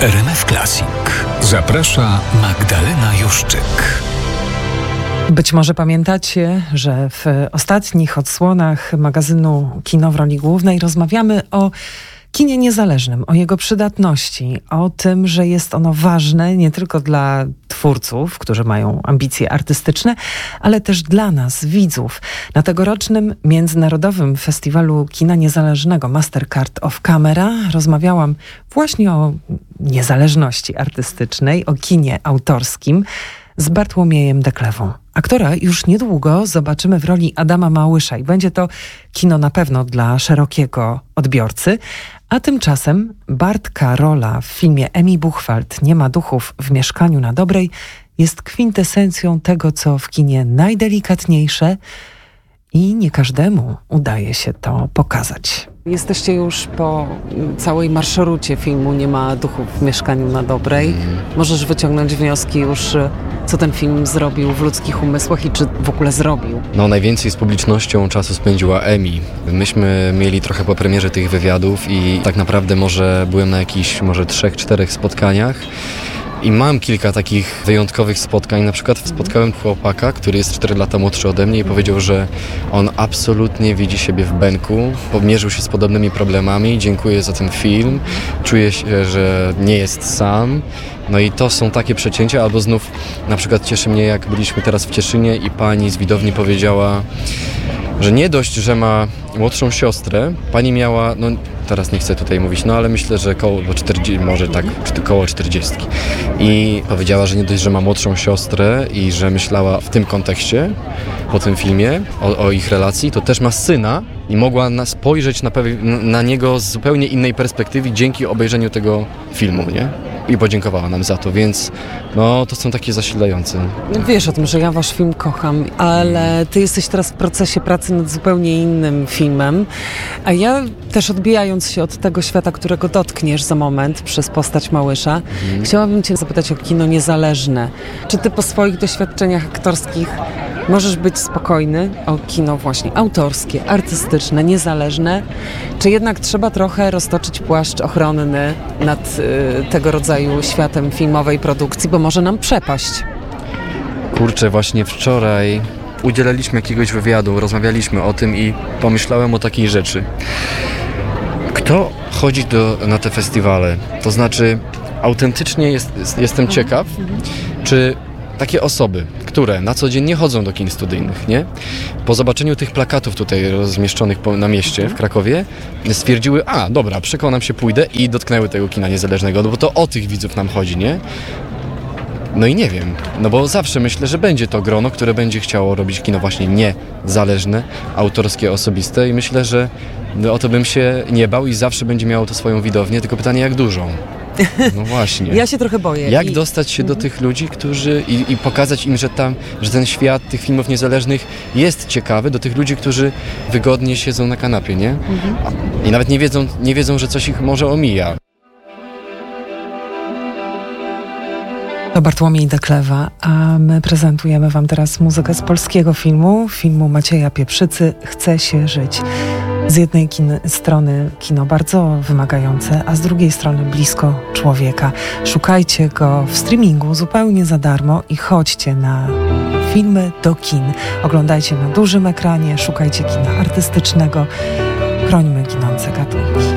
RMF Classic. Zaprasza Magdalena Juszczyk. Być może pamiętacie, że w ostatnich odsłonach magazynu Kino w roli głównej rozmawiamy o kinie niezależnym, o jego przydatności, o tym, że jest ono ważne nie tylko dla twórców, którzy mają ambicje artystyczne, ale też dla nas, widzów. Na tegorocznym Międzynarodowym Festiwalu Kina Niezależnego Mastercard of Camera rozmawiałam właśnie o niezależności artystycznej, o kinie autorskim z Bartłomiejem Deklewą. Aktora już niedługo zobaczymy w roli Adama Małysza i będzie to kino na pewno dla szerokiego odbiorcy. A tymczasem Bartka rola w filmie Emi Buchwald Nie ma duchów w mieszkaniu na Dobrej jest kwintesencją tego, co w kinie najdelikatniejsze i nie każdemu udaje się to pokazać. Jesteście już po całej marszrucie filmu Nie ma duchów w mieszkaniu na Dobrej. Możesz wyciągnąć wnioski już, co ten film zrobił w ludzkich umysłach i czy w ogóle zrobił. No, najwięcej z publicznością czasu spędziła Emi. Myśmy mieli trochę po premierze tych wywiadów i tak naprawdę byłem na jakichś 3-4 spotkaniach. I mam kilka takich wyjątkowych spotkań. Na przykład spotkałem chłopaka, który jest 4 lata młodszy ode mnie i powiedział, że on absolutnie widzi siebie w Benku, pomierzył się z podobnymi problemami, dziękuję za ten film, czuje się, że nie jest sam. No i to są takie przecięcia, albo znów na przykład cieszy mnie, jak byliśmy teraz w Cieszynie i pani z widowni powiedziała, że nie dość, że ma młodszą siostrę, pani miała, teraz nie chcę tutaj mówić, ale myślę, że koło 40, może tak, koło 40. I powiedziała, że nie dość, że ma młodszą siostrę i że myślała w tym kontekście, po tym filmie, o ich relacji, to też ma syna i mogła spojrzeć na niego z zupełnie innej perspektywy dzięki obejrzeniu tego filmu, nie? I podziękowała nam za to, więc to są takie zasilające. Wiesz o tym, że ja wasz film kocham, ale ty jesteś teraz w procesie pracy nad zupełnie innym filmem, a ja też odbijając się od tego świata, którego dotkniesz za moment przez postać Małysza, chciałabym cię zapytać o kino niezależne. Czy ty po swoich doświadczeniach aktorskich możesz być spokojny o kino właśnie autorskie, artystyczne, niezależne, czy jednak trzeba trochę roztoczyć płaszcz ochronny nad tego rodzaju światem filmowej produkcji, bo może nam przepaść? Kurczę, właśnie wczoraj udzielaliśmy jakiegoś wywiadu, rozmawialiśmy o tym i pomyślałem o takiej rzeczy. Kto chodzi na te festiwale? To znaczy, autentycznie jestem ciekaw, czy takie osoby, które na co dzień nie chodzą do kin studyjnych, nie? Po zobaczeniu tych plakatów tutaj rozmieszczonych na mieście w Krakowie stwierdziły, dobra, przekonam się, pójdę i dotknęły tego kina niezależnego, bo to o tych widzów nam chodzi, nie? No i nie wiem, bo zawsze myślę, że będzie to grono, które będzie chciało robić kino właśnie niezależne, autorskie, osobiste i myślę, że o to bym się nie bał i zawsze będzie miało to swoją widownię, tylko pytanie, jak dużą. No właśnie. Ja się trochę boję. Jak dostać się do tych ludzi, którzy i pokazać im, że ten świat tych filmów niezależnych jest ciekawy, do tych ludzi, którzy wygodnie siedzą na kanapie, nie? I nawet nie wiedzą, że coś ich może omija. To Bartłomiej Deklewa, a my prezentujemy wam teraz muzykę z polskiego filmu Macieja Pieprzycy Chce się żyć. Z jednej strony kino bardzo wymagające, a z drugiej strony blisko człowieka. Szukajcie go w streamingu zupełnie za darmo i chodźcie na filmy do kin. Oglądajcie na dużym ekranie, szukajcie kina artystycznego, chrońmy ginące gatunki.